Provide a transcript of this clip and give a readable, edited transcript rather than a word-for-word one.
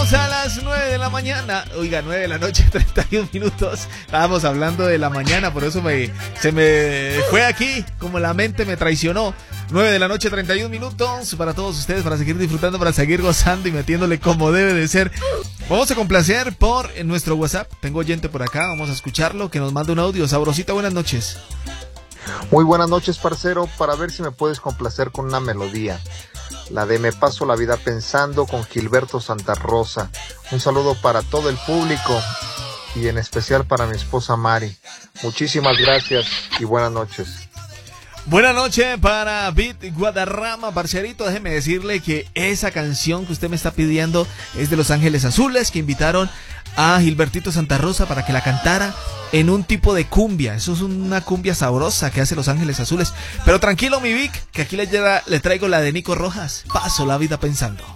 Llegamos a las 9 de la mañana. Oiga, 9 de la noche, 31 minutos. Estábamos hablando de la mañana, por eso se me fue aquí, como la mente me traicionó. 9 de la noche, 31 minutos para todos ustedes, para seguir disfrutando, para seguir gozando y metiéndole como debe de ser. Vamos a complacer por nuestro WhatsApp. Tengo oyente por acá, vamos a escucharlo, que nos manda un audio. Sabrosita, buenas noches. Muy buenas noches, parcero, para ver si me puedes complacer con una melodía. La de Me paso la vida pensando, con Gilberto Santa Rosa. Un saludo para todo el público y en especial para mi esposa Mari. Muchísimas gracias y buenas noches. Buenas noches para Beat Guadarrama, parcerito. Déjeme decirle que esa canción que usted me está pidiendo es de Los Ángeles Azules, que invitaron a Gilbertito Santa Rosa para que la cantara en un tipo de cumbia. Eso es una cumbia sabrosa que hace Los Ángeles Azules. Pero tranquilo, mi Vic, que aquí le traigo la de Nico Rojas. Paso la vida pensando.